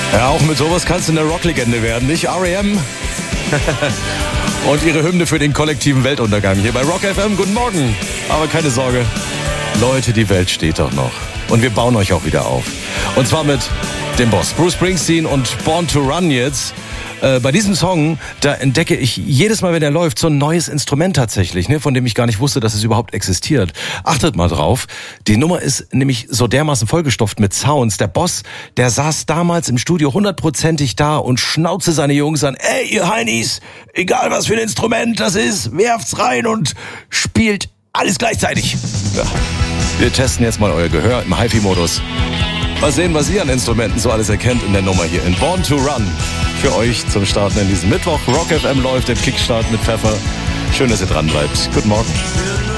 Ja, auch mit sowas kannst du eine Rocklegende werden, nicht? R.E.M. und ihre Hymne für den kollektiven Weltuntergang hier bei Rock FM. Guten Morgen. Aber keine Sorge, Leute, die Welt steht doch noch. Und wir bauen euch auch wieder auf. Und zwar mit dem Boss Bruce Springsteen und Born to Run jetzt. Bei diesem Song, da entdecke ich jedes Mal, wenn er läuft, so ein neues Instrument tatsächlich, ne, von dem ich gar nicht wusste, dass es überhaupt existiert. Achtet mal drauf. Die Nummer ist nämlich so dermaßen vollgestopft mit Sounds. Der Boss, der saß damals im Studio 100%ig da und schnauzte seine Jungs an. Ey, ihr Heinis, egal was für ein Instrument das ist, werft's rein und spielt alles gleichzeitig. Ja. Wir testen jetzt mal euer Gehör im HiFi-Modus. Mal sehen, was ihr an Instrumenten so alles erkennt in der Nummer hier in Born to Run. Für euch zum Starten in diesem Mittwoch. Rock FM läuft, der Kickstart mit Pfeffer. Schön, dass ihr dran bleibt. Guten Morgen.